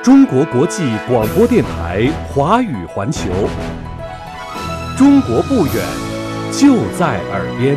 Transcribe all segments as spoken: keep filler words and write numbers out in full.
中国国际广播电台华语环球，中国不远，就在耳边。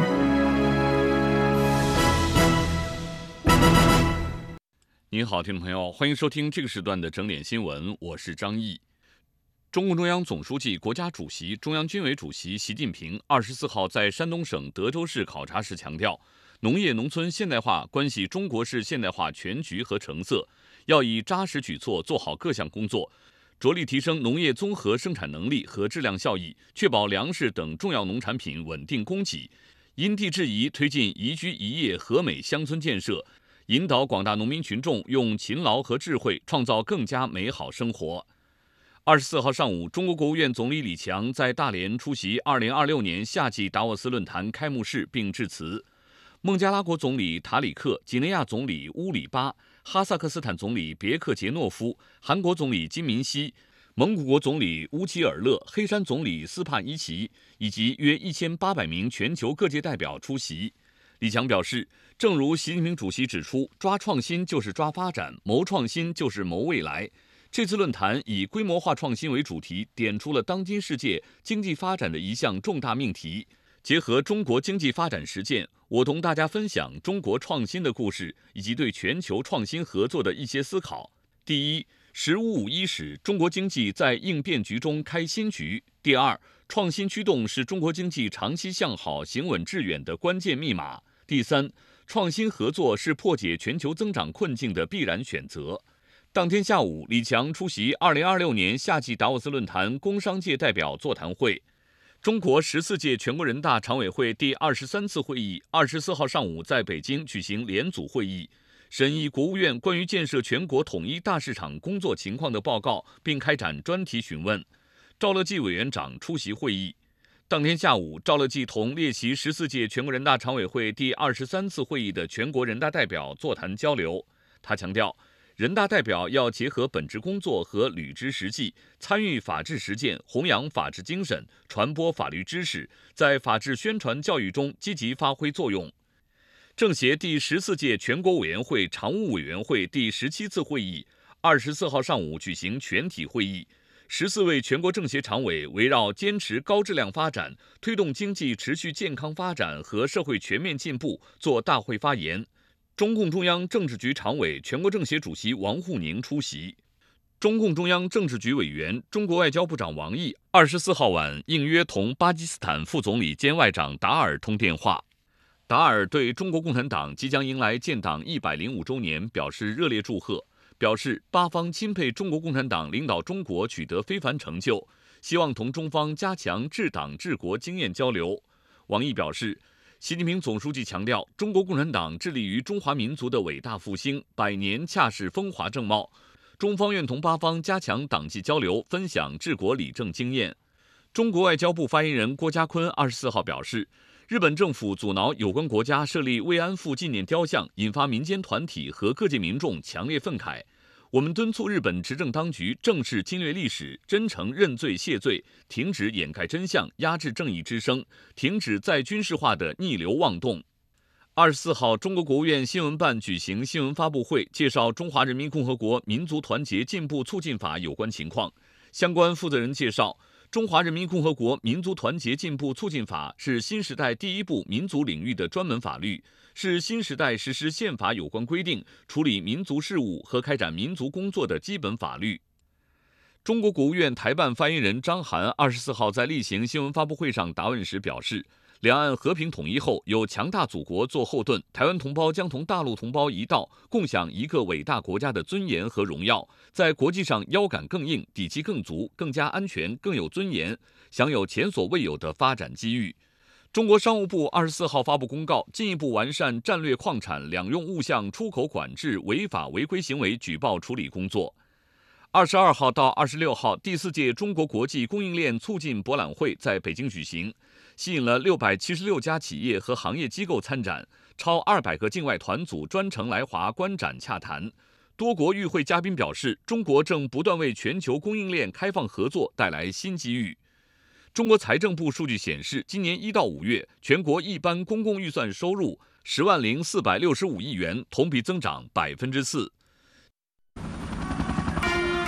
您好，听众朋友，欢迎收听这个时段的整点新闻，我是张毅。中共中央总书记、国家主席、中央军委主席习近平二十四号在山东省德州市考察时强调，农业农村现代化关系中国式现代化全局和成色，要以扎实举措做好各项工作，着力提升农业综合生产能力和质量效益，确保粮食等重要农产品稳定供给，因地制宜推进宜居宜业和美乡村建设，引导广大农民群众用勤劳和智慧创造更加美好生活。二十四号上午，中国国务院总理李强在大连出席二零二六年夏季达沃斯论坛开幕式并致辞。孟加拉国总理塔里克、几内亚总理乌里巴、哈萨克斯坦总理别克杰诺夫、韩国总理金民希、蒙古国总理乌齐尔勒、黑山总理斯帕伊奇以及约一千八百名全球各界代表出席。李强表示，正如习近平主席指出，抓创新就是抓发展，谋创新就是谋未来。这次论坛以规模化创新为主题，点出了当今世界经济发展的一项重大命题。结合中国经济发展实践，我同大家分享中国创新的故事，以及对全球创新合作的一些思考。第一，十五五一使中国经济在应变局中开新局。第二，创新驱动是中国经济长期向好、行稳致远的关键密码。第三，创新合作是破解全球增长困境的必然选择。当天下午，李强出席二零二六年夏季达沃斯论坛工商界代表座谈会。中国十四届全国人大常委会第二十三次会议二十四号上午在北京举行联组会议，审议国务院关于建设全国统一大市场工作情况的报告，并开展专题询问。赵乐际委员长出席会议。当天下午，赵乐际同列席十四届全国人大常委会第二十三次会议的全国人大代表座谈交流。他强调，人大代表要结合本职工作和履职实际，参与法治实践，弘扬法治精神，传播法律知识，在法治宣传教育中积极发挥作用。政协第十四届全国委员会常务委员会第十七次会议二十四号上午举行全体会议，十四位全国政协常委围绕坚持高质量发展，推动经济持续健康发展和社会全面进步作大会发言。中共中央政治局常委、全国政协主席王沪宁出席。中共中央政治局委员、中国外交部长王毅二十四号晚应约同巴基斯坦副总理兼外长达尔通电话。达尔对中国共产党即将迎来建党一百零五周年表示热烈祝贺，表示巴方钦佩中国共产党领导中国取得非凡成就，希望同中方加强治党治国经验交流。王毅表示，习近平总书记强调，中国共产党致力于中华民族的伟大复兴，百年恰是风华正茂。中方愿同巴方加强党际交流，分享治国理政经验。中国外交部发言人郭家坤二十四号表示，日本政府阻挠有关国家设立慰安妇纪念雕像，引发民间团体和各界民众强烈愤慨。我们敦促日本执政当局正视侵略历史，真诚认罪谢罪，停止掩盖真相，压制正义之声，停止再军事化的逆流妄动。二十四号，中国国务院新闻办举行新闻发布会，介绍《中华人民共和国民族团结进步促进法》有关情况。相关负责人介绍，《中华人民共和国民族团结进步促进法》是新时代第一部民族领域的专门法律，是新时代实施宪法有关规定、处理民族事务和开展民族工作的基本法律。中国国务院台办发言人张涵二十四号在例行新闻发布会上答问时表示，两岸和平统一后，有强大祖国做后盾，台湾同胞将同大陆同胞一道，共享一个伟大国家的尊严和荣耀，在国际上腰杆更硬，底气更足，更加安全，更有尊严，享有前所未有的发展机遇。中国商务部二十四号发布公告，进一步完善战略矿产两用物项出口管制违法违规行为举报处理工作。二十二号到二十六号，第四届中国国际供应链促进博览会在北京举行，吸引了六百七十六家企业和行业机构参展，超二百个境外团组专程来华观展洽谈。多国与会嘉宾表示，中国正不断为全球供应链开放合作带来新机遇。中国财政部数据显示，今年一到五月，全国一般公共预算收入十万零四百六十五亿元，同比增长百分之四。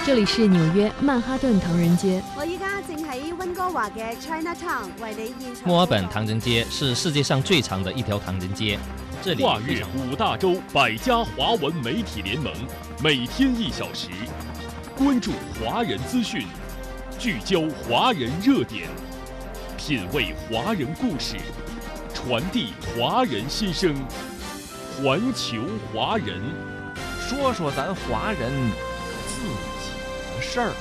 这里是纽约曼哈顿唐人街。 我依家正喺温哥華嘅 Chinatown 為你現場。 墨爾本唐人街是世界上最长的一条唐人街，这里跨越五大洲百家华文媒体联盟，每天一小时，关注华人资讯，聚焦华人热点，品味华人故事，传递华人心声，环球华人， 说说咱华人自己的事儿。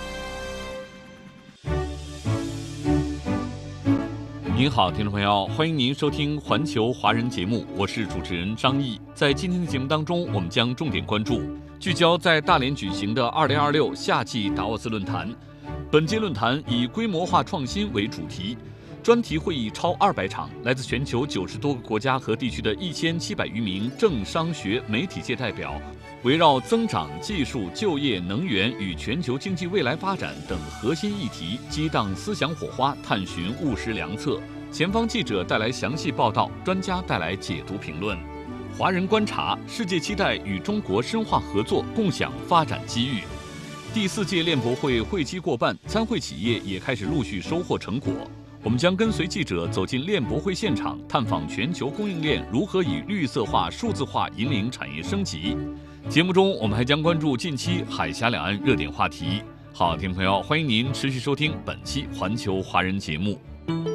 您好，听众朋友，欢迎您收听环球华人节目，我是主持人张毅。在今天的节目当中，我们将重点关注聚焦在大连举行的二零二六夏季达沃斯论坛。本届论坛以规模化创新为主题，专题会议超二百场，来自全球九十多个国家和地区的一千七百余名政商学媒体界代表，围绕增长、技术、就业、能源与全球经济未来发展等核心议题，激荡思想火花，探寻务实良策。前方记者带来详细报道，专家带来解读评论。华人观察，世界期待与中国深化合作，共享发展机遇。第四届链博会会期过半，参会企业也开始陆续收获成果。我们将跟随记者走进链博会现场，探访全球供应链如何以绿色化、数字化引领产业升级。节目中，我们还将关注近期海峡两岸热点话题。好，听众朋友，欢迎您持续收听本期环球华人节目。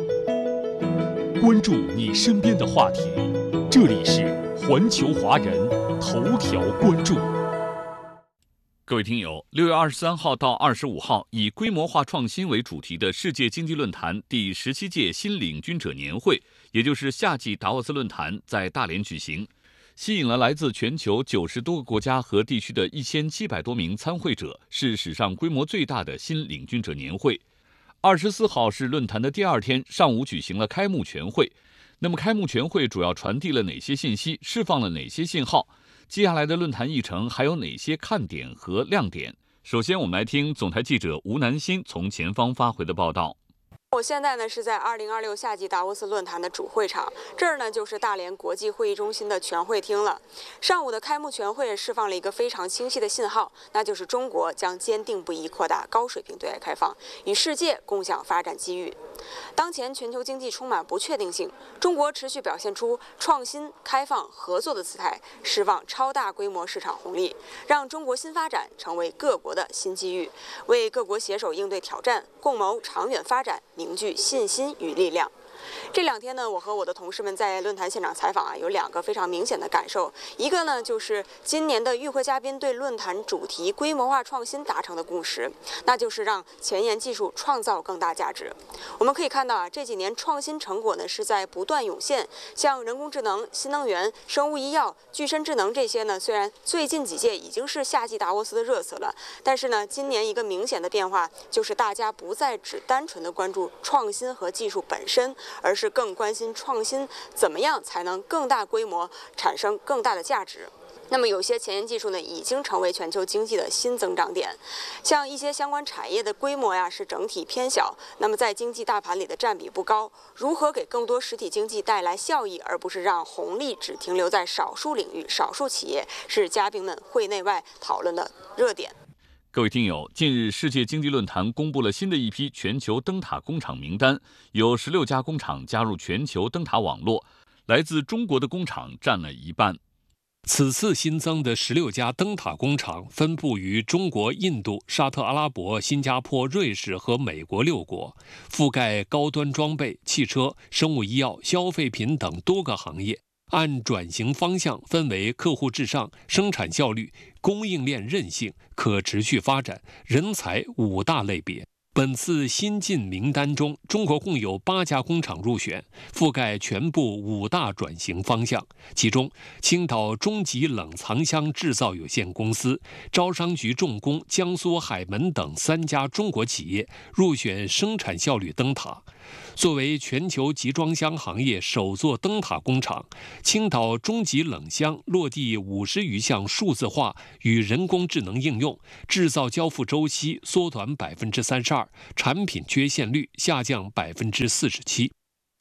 关注你身边的话题，这里是环球华人头条关注。 各位听友，六月二十三号到二十五号，以规模化创新为主题的世界经济论坛第十七届新领军者年会，也就是夏季达沃斯论坛，在大连举行，吸引了来自全球九十多个国家和地区的一千七百多名参会者，是史上规模最大的新领军者年会。二十四号是论坛的第二天，上午举行了开幕全会。那么开幕全会主要传递了哪些信息，释放了哪些信号？接下来的论坛议程还有哪些看点和亮点？首先，我们来听总台记者吴南新从前方发回的报道。 我现在呢是在二零二六夏季达沃斯论坛的主会场，这儿呢就是大连国际会议中心的全会厅了。上午的开幕全会释放了一个非常清晰的信号，那就是中国将坚定不移扩大高水平对外开放，与世界共享发展机遇。当前全球经济充满不确定性，中国持续表现出创新、开放、合作的姿态，释放超大规模市场红利，让中国新发展成为各国的新机遇，为各国携手应对挑战、共谋长远发展凝聚信心与力量。这两天呢，我和我的同事们在论坛现场采访啊，有两个非常明显的感受。一个呢，就是今年的与会嘉宾对论坛主题规模化创新达成的共识，那就是让前沿技术创造更大价值。我们可以看到啊，这几年创新成果呢是在不断涌现，像人工智能、新能源、生物医药、具身智能这些呢，虽然最近几届已经是夏季达沃斯的热词了，但是呢，今年一个明显的变化就是大家不再只单纯的关注创新和技术本身，而是更关心创新怎么样才能更大规模产生更大的价值。那么有些前沿技术呢，已经成为全球经济的新增长点，像一些相关产业的规模呀是整体偏小，那么在经济大盘里的占比不高。如何给更多实体经济带来效益，而不是让红利只停留在少数领域、少数企业，是嘉宾们会内外讨论的热点。 各位听友，近日世界经济论坛公布了新的一批全球灯塔工厂名单，有十六家工厂加入全球灯塔网络，来自中国的工厂占了一半。 此次新增的十六家灯塔工厂分布于中国、印度、沙特阿拉伯、新加坡、瑞士和美国六国，覆盖高端装备、汽车、生物医药、消费品等多个行业。按转型方向分为客户至上、生产效率、供应链韧性、可持续发展、人才五大类别。本次新进名单中，中国共有八家工厂入选，覆盖全部五大转型方向。其中，青岛中极冷藏箱制造有限公司、招商局重工、江苏海门等三家中国企业入选生产效率灯塔。作为全球集装箱行业首座灯塔工厂，青岛中极冷箱落地五十余项数字化与人工智能应用，制造交付周期缩短百分之三十二，产品缺陷率下降百分之四十七。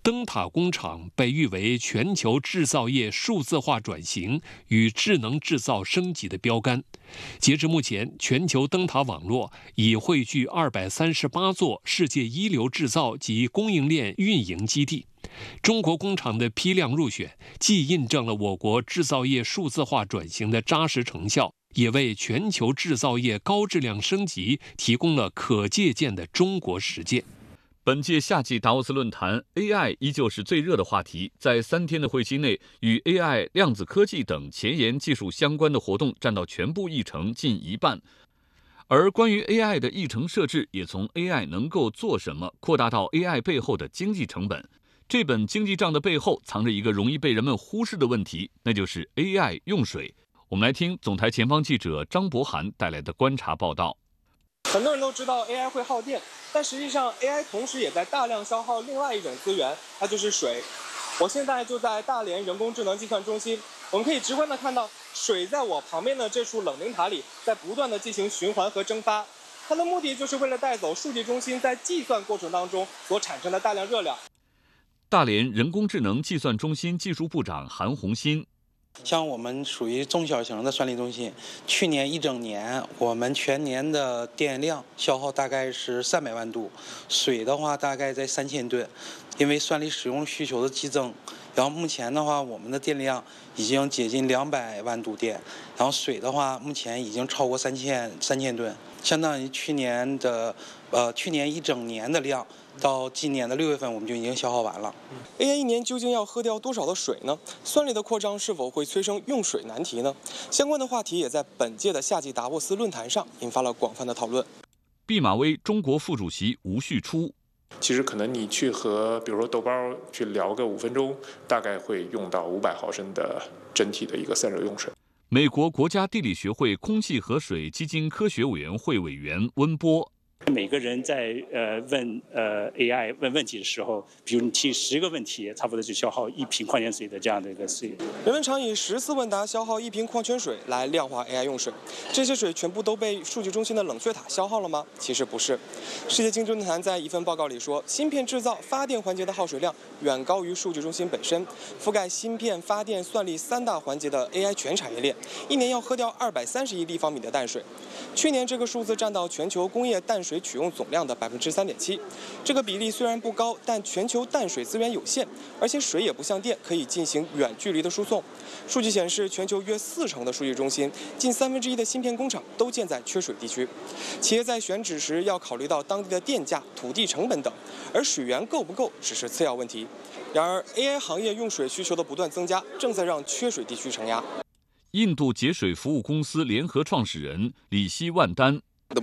灯塔工厂被誉为全球制造业数字化转型与智能制造升级的标杆。截至目前，全球灯塔网络已汇聚二百三十八座世界一流制造及供应链运营基地。中国工厂的批量入选，既印证了我国制造业数字化转型的扎实成效，也为全球制造业高质量升级提供了可借鉴的中国实践。 本届夏季达沃斯论坛 ，A I 依旧是最热的话题。在三天的会期内，与 A I、量子科技等前沿技术相关的活动占到全部议程近一半。而关于 A I 的议程设置，也从 A I 能够做什么，扩大到 A I 背后的经济成本。这本经济账的背后，藏着一个容易被人们忽视的问题，那就是 A I 用水。我们来听总台前方记者张博涵带来的观察报道。 很多人都知道 A I 会耗电，但实际上 A I 同时也在大量消耗另外一种资源，它就是水。我现在就在大连人工智能计算中心，我们可以直观地看到水在我旁边的这处冷凝塔里在不断地进行循环和蒸发，它的目的就是为了带走数据中心在计算过程当中所产生的大量热量。 大连人工智能计算中心技术部长韩红新。 像我们属于中小型的算力中心，去年一整年我们全年的电量消耗大概是三百万度，水的话大概在三千吨，因为算力使用需求的激增，然后目前的话我们的电量已经接近两百万度电，然后水的话目前已经超过三千三千吨，相当于去年的呃去年一整年的量。到今年的六月份，我们就已经消耗完了。 A I 一年究竟要喝掉多少的水呢？算力的扩张是否会催生用水难题呢？相关的话题也在本届的夏季达沃斯论坛上引发了广泛的讨论。 毕马威中国副主席吴旭初。 其实可能你去和比如说豆包去聊个五分钟，大概会用到五百毫升的整体的一个散热用水。 美国国家地理学会空气和水基金科学委员会委员温波。 每个人在呃问呃 A I 问问题的时候，比如你提十个问题，差不多就消耗一瓶矿泉水的这样的一个水。 人们常以十次问答消耗一瓶矿泉水来量化 A I 用水，这些水全部都被数据中心的冷却塔消耗了吗？其实不是。世界经济论坛在一份报告里说，芯片制造、发电环节的耗水量远高于数据中心本身。覆盖芯片、发电、算力三大环节的 A I 全产业链，一年要喝掉二百三十亿立方米的淡水。去年这个数字占到全球工业淡水取用总量的百分之三点七，这个比例虽然不高，但全球淡水资源有限，而且水也不像电可以进行远距离的输送。数据显示，全球约四成的数据中心，近三分之一的芯片工厂都建在缺水地区。企业在选址时要考虑到当地的电价、土地成本等，而水源够不够只是次要问题。然而 ，A I 行业用水需求的不断增加，正在让缺水地区承压。 印度节水服务公司联合创始人里希万丹。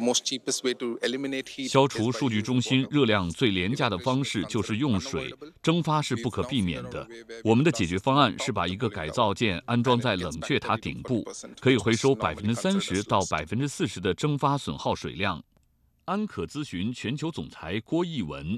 消除数据中心热量最廉价的方式就是用水，蒸发是不可避免的。我们的解决方案是把一个改造件安装在冷却塔顶部，可以回收百分之三十到百分之四十的蒸发损耗水量。安可咨询全球总裁郭毅文。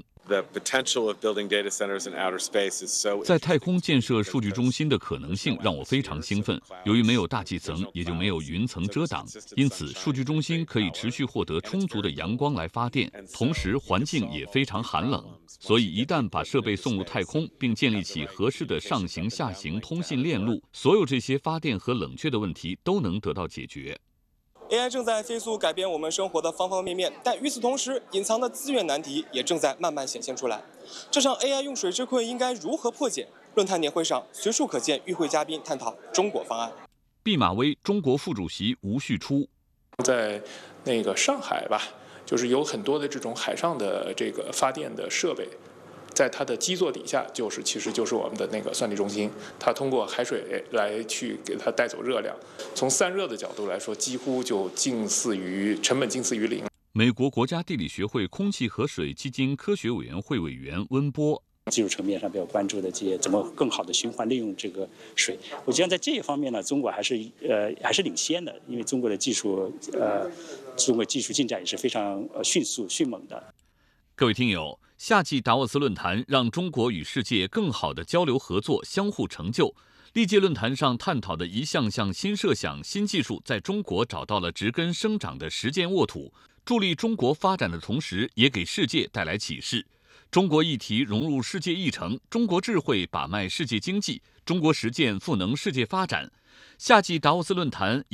在太空建设数据中心的可能性让我非常兴奋。由于没有大气层，也就没有云层遮挡，因此数据中心可以持续获得充足的阳光来发电，同时环境也非常寒冷。所以一旦把设备送入太空，并建立起合适的上行下行通信链路，所有这些发电和冷却的问题都能得到解决。 A I 正在飞速改变我们生活的方方面面，但与此同时，隐藏的资源难题也正在慢慢显现出来。这场 A I 用水之困应该如何破解？论坛年会上，随处可见与会嘉宾探讨中国方案。 毕马威中国副主席吴旭初。 在那个上海吧，就是有很多的这种海上的这个发电的设备。在它的基座底下，就是其实就是我们的那个算力中心，它通过海水来去给它带走热量。从散热的角度来说，几乎就近似于成本近似于零。 美国国家地理学会空气和水基金科学委员会委员温波。 技术层面上比较关注的这些怎么更好的循环利用这个水，我觉得在这一方面呢，中国还是呃还是领先的，因为中国的技术呃中国技术进展也是非常呃迅速迅猛的。 各位听友，夏季达沃斯论坛让中国与世界更好的交流合作，相互成就。历届论坛上探讨的一项项新设想、新技术，在中国找到了植根生长的实践沃土，助力中国发展的同时，也给世界带来启示。 中国议题融入世界议程，中国智慧把脉世界经济，中国实践赋能世界发展。夏季达沃斯论坛